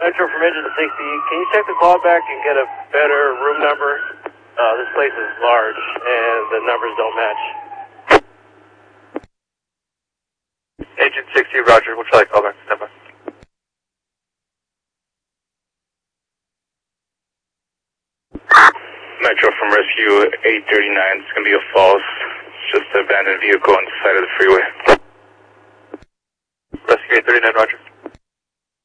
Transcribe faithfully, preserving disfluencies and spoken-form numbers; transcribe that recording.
Metro from Engine sixty, can you check the callback and get a better room number? Uh, this place is large and the numbers don't match. Engine sixty, roger. We'll try to call back. Stand by. Metro from Rescue eight thirty-nine. It's going to be a false. It's just an abandoned vehicle on the side of the freeway. Rescue eight thirty-nine, roger.